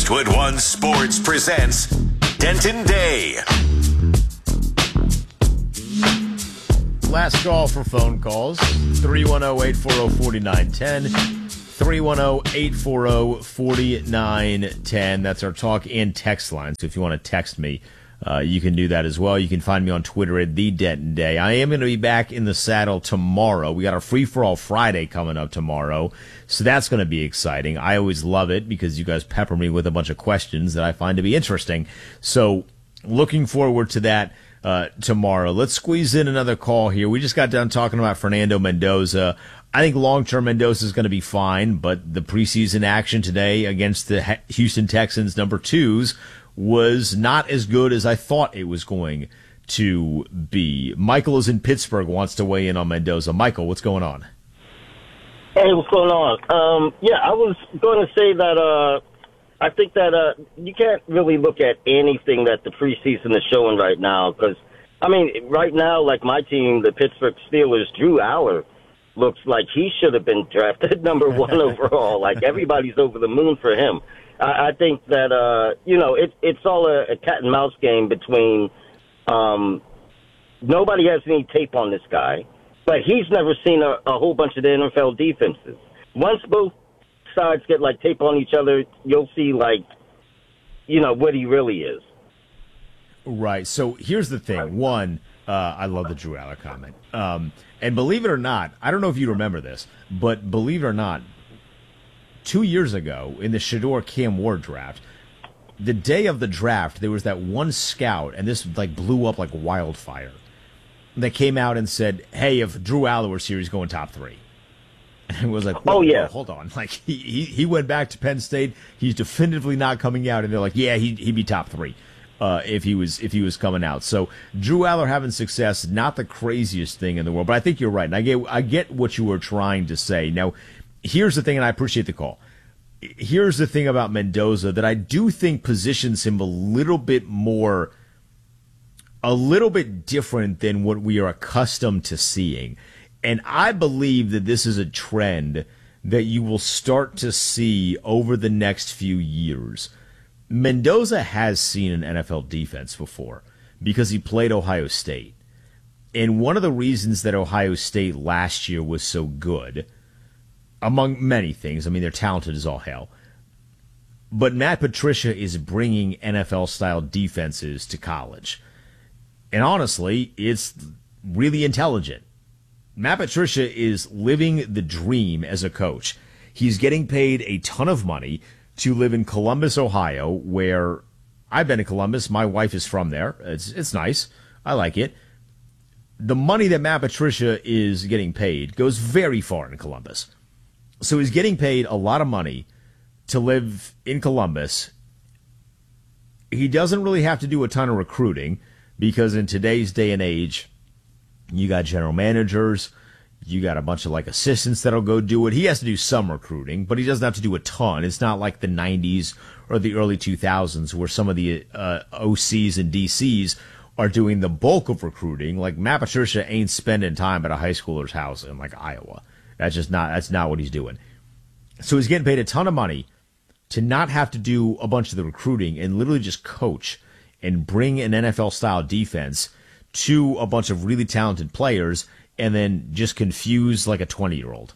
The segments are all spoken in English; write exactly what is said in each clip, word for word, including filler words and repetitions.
Westwood One Sports presents Denton Day. Last call for phone calls, three one zero, eight four zero, four nine one zero, three one zero, eight four zero, four nine one zero. That's our talk and text line, so if you want to text me, uh, you can do that as well. You can find me on Twitter at The Denton Day. I am going to be back in the saddle tomorrow. We got our Free-for-All Friday coming up tomorrow, so that's going to be exciting. I always love it because you guys pepper me with a bunch of questions that I find to be interesting, so looking forward to that. Uh, tomorrow. Let's squeeze in another call here. We just got done talking about Fernando Mendoza. I think long-term Mendoza is going to be fine, but the preseason action today against the Houston Texans number twos was not as good as I thought it was going to be. Michael is in Pittsburgh, wants to weigh in on Mendoza. Michael, what's going on? Hey, what's going on? Um, yeah, I was going to say that uh, I think that uh, you can't really look at anything that the preseason is showing right now because, I mean, right now, like my team, the Pittsburgh Steelers, Drew Aller looks like he should have been drafted number one overall. Like everybody's over the moon for him. I, I think that, uh, you know, it, it's all a, a cat and mouse game between um, nobody has any tape on this guy, but he's never seen a, a whole bunch of the N F L defenses. Once both sides get like tape on each other, you'll see like, you know, what he really is. Right. So here's the thing. One, uh, I love the Drew Aller comment. Um, and believe it or not, I don't know if you remember this, but believe it or not, two years ago in the Shedeur Cam Ward draft, the day of the draft, there was that one scout, and this like blew up like wildfire, that came out and said, hey, if Drew Aller was here, he's going top three. And it was like, oh, yeah. Hold on. Like, he, he, he went back to Penn State. He's definitively not coming out. And they're like, yeah, he, he'd be top three uh, if he was if he was coming out. So Drew Aller having success, not the craziest thing in the world. But I think you're right. And I get, I get what you were trying to say. Now, here's the thing, and I appreciate the call. Here's the thing about Mendoza that I do think positions him a little bit more, a little bit different than what we are accustomed to seeing. And I believe that this is a trend that you will start to see over the next few years. Mendoza has seen an N F L defense before because he played Ohio State. And one of the reasons that Ohio State last year was so good, among many things, I mean, they're talented as all hell, but Matt Patricia is bringing N F L-style defenses to college. And honestly, it's really intelligent. Matt Patricia is living the dream as a coach. He's getting paid a ton of money to live in Columbus, Ohio, where I've been to Columbus. My wife is from there. It's it's nice. I like it. The money that Matt Patricia is getting paid goes very far in Columbus. So he's getting paid a lot of money to live in Columbus. He doesn't really have to do a ton of recruiting because in today's day and age, you got general managers, you got a bunch of like assistants that'll go do it. He has to do some recruiting, but he doesn't have to do a ton. It's not like the nineties or the early two thousands where some of the uh, O Cs and D Cs are doing the bulk of recruiting. Like Matt Patricia ain't spending time at a high schooler's house in like Iowa. That's just not, that's not what he's doing. So he's getting paid a ton of money to not have to do a bunch of the recruiting and literally just coach and bring an N F L-style defense to a bunch of really talented players and then just confuse like a twenty-year-old.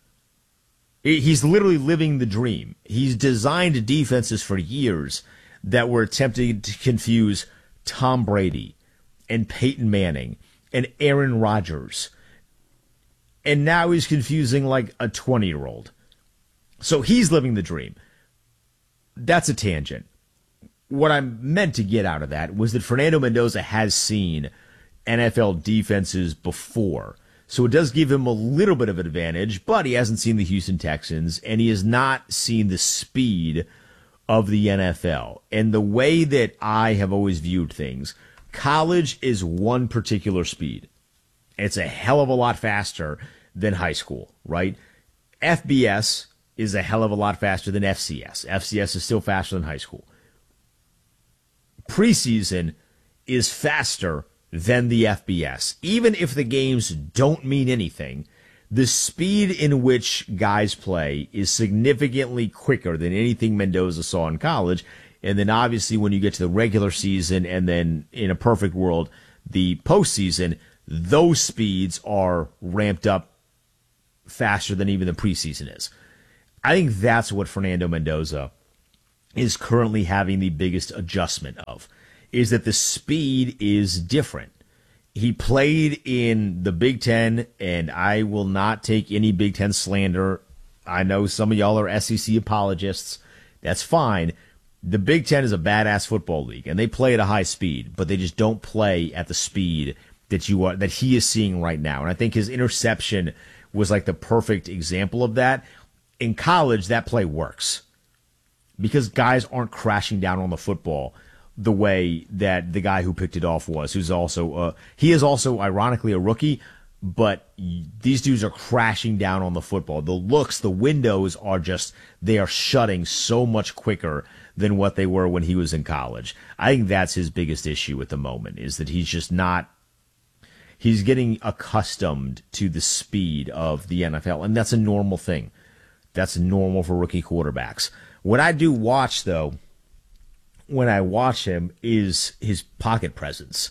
He's literally living the dream. He's designed defenses for years that were attempting to confuse Tom Brady and Peyton Manning and Aaron Rodgers. And now he's confusing like a twenty-year-old. So he's living the dream. That's a tangent. What I meant to get out of that was that Fernando Mendoza has seen N F L defenses before. So it does give him a little bit of an advantage, but he hasn't seen the Houston Texans, and he has not seen the speed of the N F L. And the way that I have always viewed things, college is one particular speed. It's a hell of a lot faster than high school, right? F B S is a hell of a lot faster than F C S. F C S is still faster than high school. Preseason is faster than the F B S. Even if the games don't mean anything, The speed in which guys play is significantly quicker than anything Mendoza saw in college. And then obviously when you get to the regular season and then in a perfect world, the postseason, those speeds are ramped up faster than even the preseason is. I think that's what Fernando Mendoza is currently having the biggest adjustment of, is that the speed is different. He played in the Big Ten, and I will not take any Big Ten slander. I know some of y'all are S E C apologists. That's fine. The Big Ten is a badass football league, and they play at a high speed, but they just don't play at the speed that you are that he is seeing right now. And I think his interception was like the perfect example of that. In college, that play works because guys aren't crashing down on the football the way that the guy who picked it off was, who's also uh, he is also ironically a rookie, but these dudes are crashing down on the football. The looks, the windows are just, they are shutting so much quicker than what they were when he was in college. I think that's his biggest issue at the moment, is that he's just not, he's getting accustomed to the speed of the N F L, and that's a normal thing. That's normal for rookie quarterbacks. What I do watch, though, when I watch him, is his pocket presence.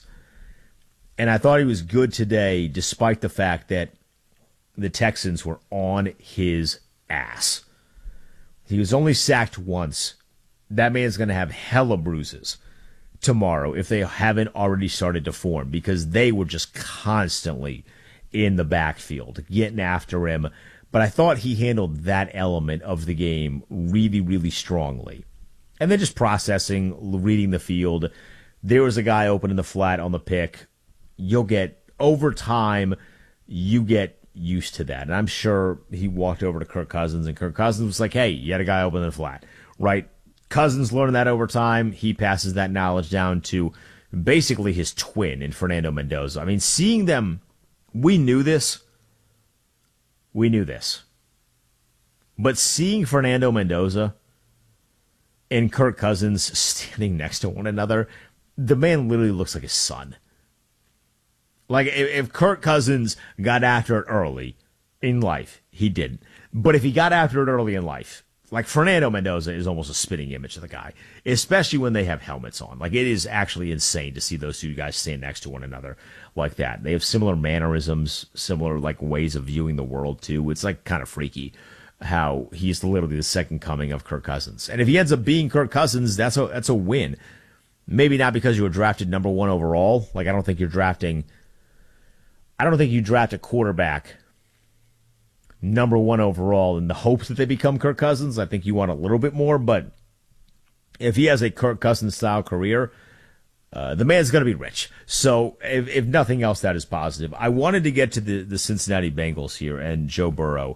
And I thought he was good today, despite the fact that the Texans were on his ass. He was only sacked once. That man's going to have hella bruises tomorrow if they haven't already started to form, because they were just constantly in the backfield, getting after him. But I thought he handled that element of the game really, really strongly. And then just processing, reading the field. There was a guy open in the flat on the pick. You'll get, over time, you get used to that. And I'm sure he walked over to Kirk Cousins, and Kirk Cousins was like, hey, you had a guy open in the flat, right? Cousins learned that over time. He passes that knowledge down to basically his twin in Fernando Mendoza. I mean, seeing them, we knew this. We knew this. But seeing Fernando Mendoza and Kirk Cousins standing next to one another, the man literally looks like his son. Like, if, if Kirk Cousins got after it early in life, he didn't. But if he got after it early in life, like, Fernando Mendoza is almost a spitting image of the guy, especially when they have helmets on. Like, it is actually insane to see those two guys stand next to one another like that. They have similar mannerisms, similar, like, ways of viewing the world, too. It's, like, kind of freaky how he's literally the second coming of Kirk Cousins. And if he ends up being Kirk Cousins, that's a that's a win. Maybe not because you were drafted number one overall. Like, I don't think you're drafting, I don't think you draft a quarterback number one overall in the hopes that they become Kirk Cousins. I think you want a little bit more, but if he has a Kirk Cousins-style career, uh, the man's going to be rich. So if, if nothing else, that is positive. I wanted to get to the, the Cincinnati Bengals here and Joe Burrow.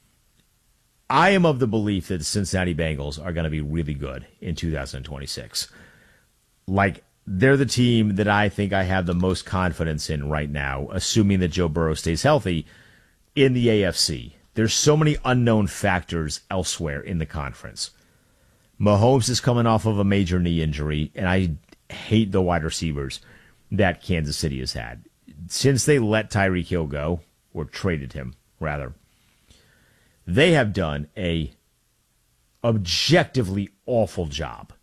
I am of the belief that the Cincinnati Bengals are going to be really good in two thousand twenty-six. Like, they're the team that I think I have the most confidence in right now, assuming that Joe Burrow stays healthy in the A F C. There's so many unknown factors elsewhere in the conference. Mahomes is coming off of a major knee injury, and I hate the wide receivers that Kansas City has had. Since they let Tyreek Hill go, or traded him, rather, they have done a objectively awful job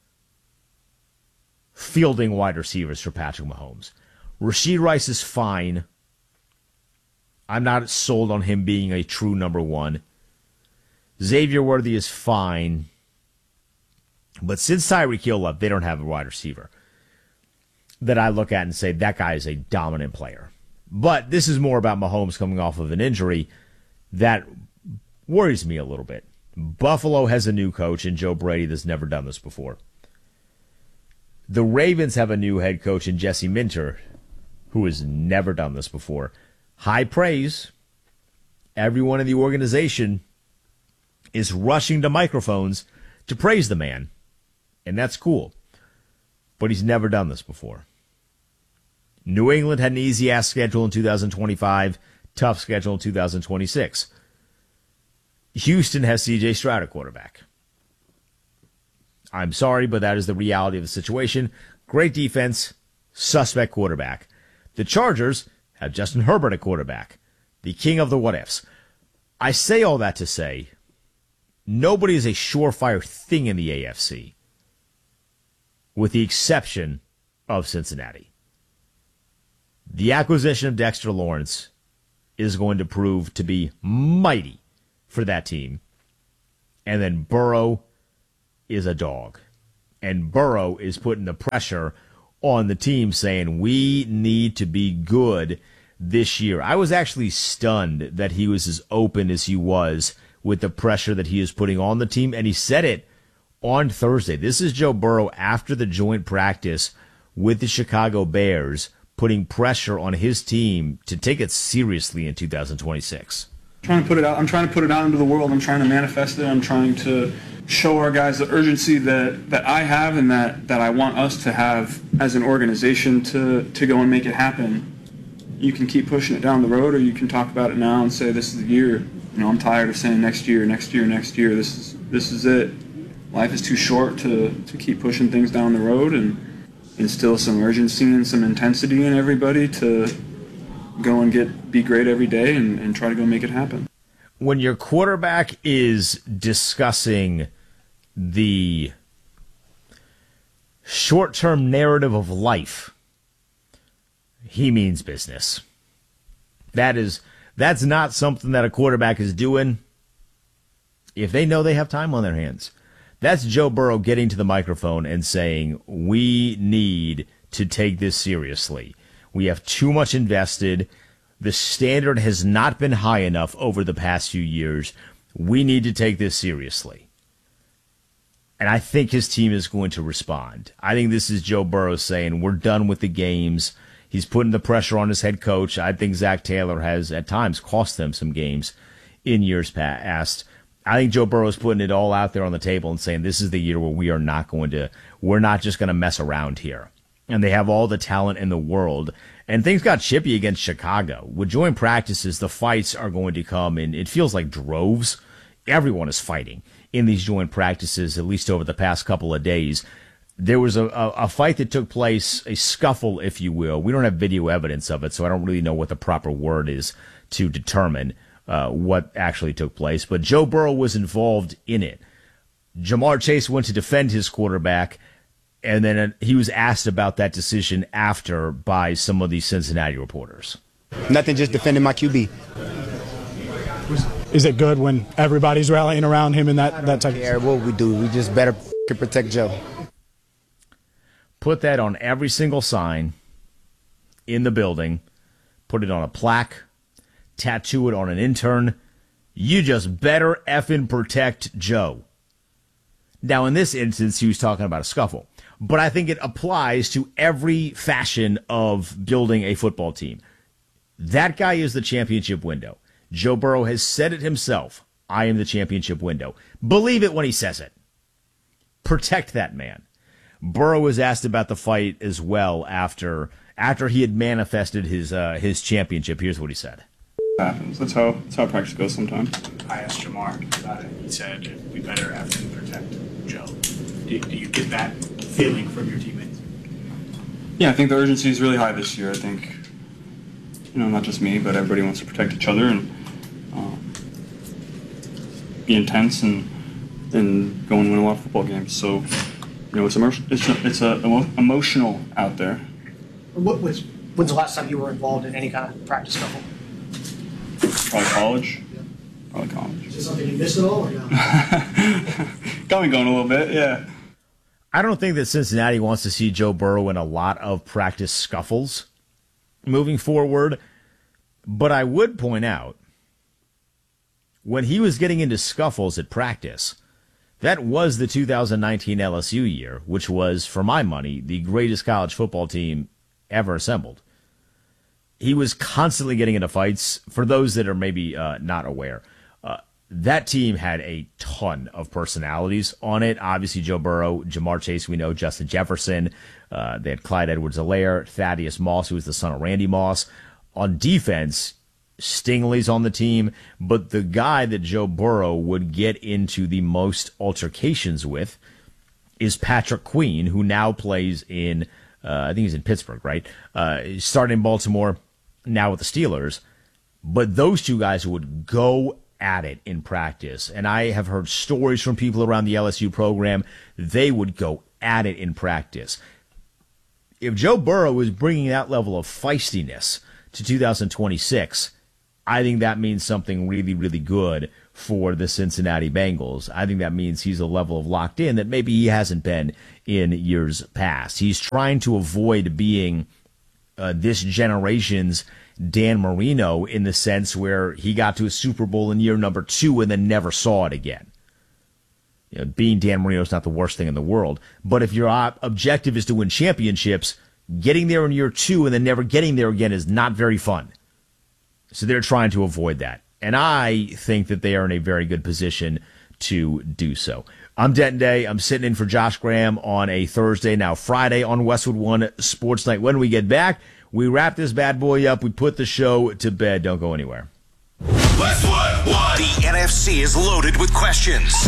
fielding wide receivers for Patrick Mahomes. Rashee Rice is fine. I'm not sold on him being a true number one. Xavier Worthy is fine. But since Tyreek Hill left, they don't have a wide receiver that I look at and say, that guy is a dominant player. But this is more about Mahomes coming off of an injury that worries me a little bit. Buffalo has a new coach in Joe Brady that's never done this before. The Ravens have a new head coach in Jesse Minter, who has never done this before. High praise. Everyone in the organization is rushing to microphones to praise the man, and that's cool. But he's never done this before. New England had an easy-ass schedule in two thousand twenty-five, tough schedule in two thousand twenty-six. Houston has C J Stroud at quarterback. I'm sorry, but that is the reality of the situation. Great defense, suspect quarterback. The Chargers have Justin Herbert at quarterback. the king of the what ifs. I say all that to say nobody is a surefire thing in the A F C, with the exception of Cincinnati. The acquisition of Dexter Lawrence is going to prove to be mighty for that team. And then Burrow is a dog. And Burrow is putting the pressure on the team saying, we need to be good this year. I was actually stunned that he was as open as he was with the pressure that he is putting on the team. And he said it on Thursday. This is Joe Burrow after the joint practice with the Chicago Bears, putting pressure on his team to take it seriously in two thousand twenty-six. Trying to put it out. I'm trying to put it out into the world. I'm trying to manifest it. I'm trying to show our guys the urgency that, that I have and that, that I want us to have as an organization to, to go and make it happen. You can keep pushing it down the road, or you can talk about it now and say this is the year. You know, I'm tired of saying next year, next year, next year. This is this is it. Life is too short to, to keep pushing things down the road and instill some urgency and some intensity in everybody to go and get be great every day and, and try to go make it happen. When your quarterback is discussing the short-term narrative of life, he means business. That is, that's not something that a quarterback is doing if they know they have time on their hands. That's Joe Burrow getting to the microphone and saying, we need to take this seriously. We have too much invested. The standard has not been high enough over the past few years. We need to take this seriously. And I think his team is going to respond. I think this is Joe Burrow saying, we're done with the games. He's putting the pressure on his head coach. I think Zach Taylor has at times cost them some games in years past. I think Joe Burrow is putting it all out there on the table and saying this is the year where we are not going to, we're not just going to mess around here. And they have all the talent in the world. And things got chippy against Chicago. With joint practices, the fights are going to come in, it feels like droves. Everyone is fighting in these joint practices, at least over the past couple of days. There was a, a, a fight that took place, a scuffle, if you will. We don't have video evidence of it, so I don't really know what the proper word is to determine Uh, what actually took place, but Joe Burrow was involved in it. Ja'Marr Chase went to defend his quarterback, and then he was asked about that decision after by some of the Cincinnati reporters. Nothing, just defending my Q B. Is it good when everybody's rallying around him and that, that type of care what we do. We just better protect Joe. Put that on every single sign in the building. Put it on a plaque. Tattoo it on an intern. You just better effing protect Joe. Now, in this instance, he was talking about a scuffle, but I think it applies to every fashion of building a football team. That guy is the championship window. Joe Burrow has said it himself. I am the championship window. Believe it when he says it. Protect that man. Burrow was asked about the fight as well after after he had manifested his uh, his championship. Here's what he said. Happens. That's how that's how practice goes sometimes. I asked Ja'Marr about it. He said we better have to protect Joe. Do, do you get that feeling from your teammates? Yeah, I think the urgency is really high this year. I think, you know, not just me, but everybody wants to protect each other and um, be intense and and go and win a lot of football games. So, you know, it's emotion, it's a, it's a emo- emotional out there. What was when's the last time you were involved in any kind of practice scuffle? Probably college. Yeah. Probably college. Is it something you miss at all or no? Got me going a little bit, yeah. I don't think that Cincinnati wants to see Joe Burrow in a lot of practice scuffles moving forward. But I would point out, when he was getting into scuffles at practice, that was the two thousand nineteen L S U year, which was, for my money, the greatest college football team ever assembled. He was constantly getting into fights. For those that are maybe uh, not aware, uh, that team had a ton of personalities on it. Obviously, Joe Burrow, Ja'Marr Chase, we know, Justin Jefferson. Uh, they had Clyde Edwards-Helaire, Thaddeus Moss, who was the son of Randy Moss. On defense, Stingley's on the team, but the guy that Joe Burrow would get into the most altercations with is Patrick Queen, who now plays in, uh, I think he's in Pittsburgh, right? Uh, starting in Baltimore, now with the Steelers. But those two guys would go at it in practice. And I have heard stories from people around the L S U program. They would go at it in practice. If Joe Burrow is bringing that level of feistiness to two thousand twenty-six, I think that means something really, really good for the Cincinnati Bengals. I think that means he's a level of locked in that maybe he hasn't been in years past. He's trying to avoid being uh, this generation's Dan Marino in the sense where he got to a Super Bowl in year number two and then never saw it again. You know, being Dan Marino is not the worst thing in the world, but if your objective is to win championships, getting there in year two and then never getting there again is not very fun. So they're trying to avoid that. And I think that they are in a very good position to do so. I'm Denton Day. I'm sitting in for Josh Graham on a Thursday, now Friday on Westwood One Sports Night. When we get back, we wrap this bad boy up. We put the show to bed. Don't go anywhere. Westwood One. The N F C is loaded with questions.